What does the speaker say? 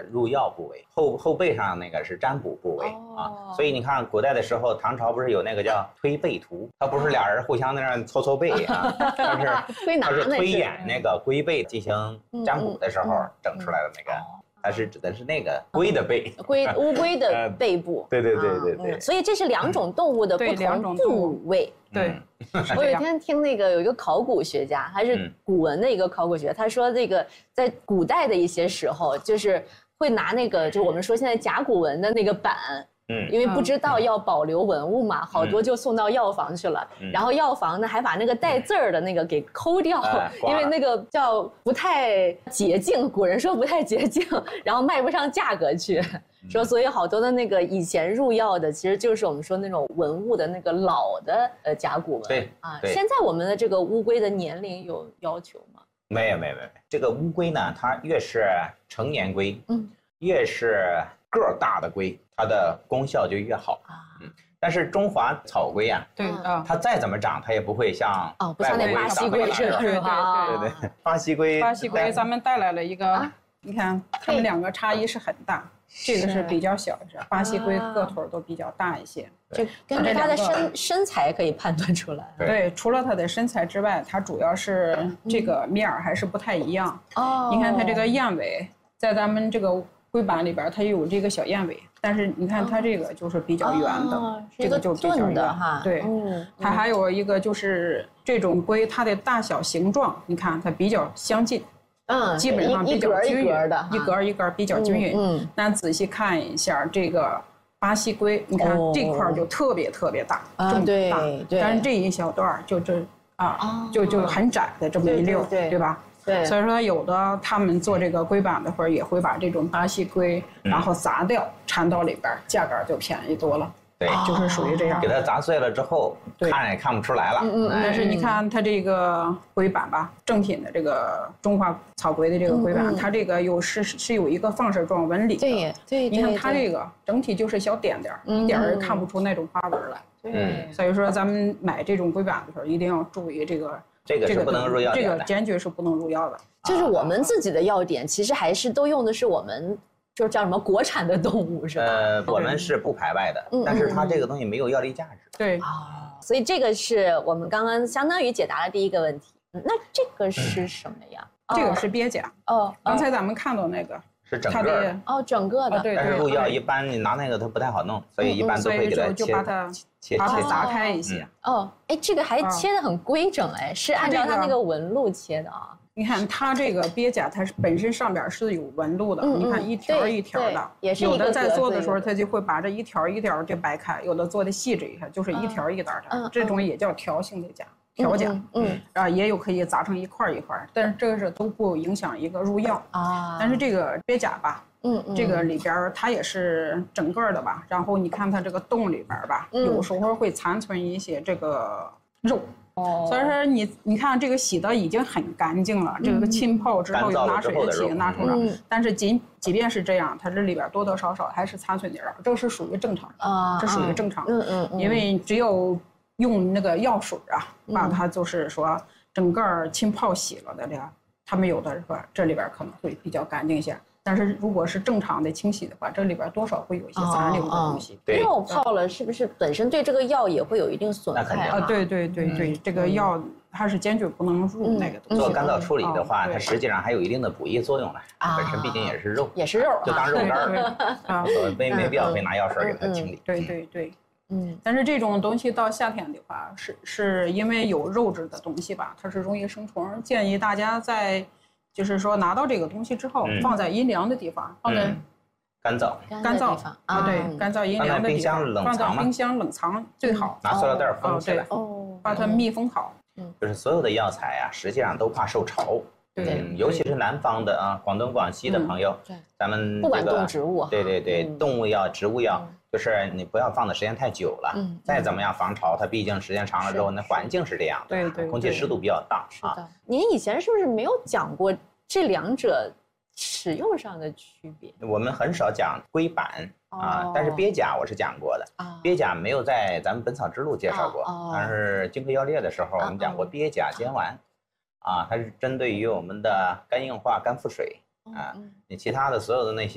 入药部位，后背上那个是占卜部位啊。所以你看古代的时候，唐朝不是有那个叫推背图，他不是俩人互相在那搓背啊，他是推演那个龟背进行占卜的时候整出来的那个。它是指的是那个龟的背， 乌龟的背部。 对。 所以这是2种动物的不同部位。 对。 我有一天听那个有一个考古学家，还是古文的一个考古学家，他说这个在古代的一些时候，就是会拿那个，就是我们说现在甲骨文的那个板。因为不知道要保留文物嘛，好多就送到药房去了。然后药房呢还把那个带字儿的那个给抠掉，因为那个叫不太洁净，古人说不太洁净，然后卖不上价格去。说所以好多的那个以前入药的，其实就是我们说那种文物的那个老的甲骨文。 对啊，现在我们的这个乌龟的年龄有要求吗？ 没有。这个乌龟呢，它越是成年龟，越是个儿大的龟，它的功效就越好。但是中华草龟啊， 对它再怎么长，它也不会像不像那巴西龟似的。 对。 巴西龟咱们带来了一个，你看它们2个差异是很大。这个是比较小的，巴西龟个头都比较大一些。 就根据它的身材可以判断出来。 对，除了它的身材之外，它主要是这个面儿还是不太一样。你看它这个燕尾，在咱们这个龟板里边，它有这个小燕尾，但是你看它这个就是比较圆的，这个就比较圆哈。对，它还有一个就是这种龟，它的大小形状，你看它比较相近。基本上比较均匀，一格一格比较均匀。那仔细看一下这个巴西龟，你看这块就特别大，这么大，但是这一小段就很窄的这么一溜，对吧？对。所以说有的他们做这个龟板的话，也会把这种巴西龟然后砸掉，掺到里边，价格就便宜多了。 对， 就是属于这样。 给它砸碎了之后，看也看不出来了。 但是你看它这个龟板吧，正品的这个中华草龟的这个龟板，它这个是有一个放射状纹理的。对。你看它这个整体就是小点点，一点儿也看不出那种花纹来。所以说咱们买这种龟板的时候，一定要注意这个。 这个是不能入药的。 这个坚决是不能入药的。 就是我们自己的药典，其实还是都用的是我们。就是叫什么国产的动物是吧？ 我们是不排外的，但是它这个东西没有药力价值。 对所以这个是我们刚刚相当于解答了第一个问题。那这个是什么呀？ 这个是鳖甲。刚才咱们看到那个是整个的。 整个的。 对。 但是入药一般你拿那个它不太好弄，所以一般都会给它就把它砸开一些。 这个还切得很规整是按照它那个纹路切的啊。 你看它这个鳖甲，它本身上边是有纹路的，你看一条一条的，有的在做的时候，它就会把这一条一条就掰开，有的做的细致一下，就是一条一点的，这种也叫条形的甲，条甲，也有可以砸成一块一块，但是这个都不影响一个入药啊。但是这个鳖甲吧，这个里边它也是整个的吧，然后你看它这个洞里边吧，有时候会残存一些这个肉。所以说你看这个洗的已经很干净了，这个浸泡之后有拿水的气拿出来，但是即便是这样，它这里边多多少少还是残存点儿，这是属于正常的，这属于正常的。因为只有用那个药水把它就是说整个浸泡洗了的呀，他们有的说这里边可能会比较干净些。但是如果是正常的清洗的话，这里边多少会有一些残留的东西。 药泡了是不是本身对这个药也会有一定损害啊？ 对，这个药它是坚决不能入那个东西。 做干燥处理的话，它实际上还有一定的补益作用的。本身毕竟也是肉，就当肉干儿，没必要非拿药水给它清理。 对。但是这种东西到夏天的话，是因为有肉质的东西吧，它是容易生虫，建议大家在。就是说拿到这个东西之后，放在阴凉的地方，放在干燥对，干燥阴凉的地方，放到冰箱冷藏最好。 拿塑料袋封起来， 把它密封好。 就是所有的药材实际上都怕受潮。尤其是南方的广东、广西的朋友，咱们不管动植物， 对，动物药、植物药，就是你不要放的时间太久了。再怎么样防潮，它毕竟时间长了之后，那环境是这样的，空气湿度比较大啊。 您以前是不是没有讲过这两者使用上的区别？ 我们很少讲龟板但是鳖甲我是讲过的。鳖甲没有在咱们《本草之录》介绍过，但是《金匮要略》的时候我们讲过鳖甲煎丸。它是针对于我们的肝硬化、肝腹水你其他的所有的那些。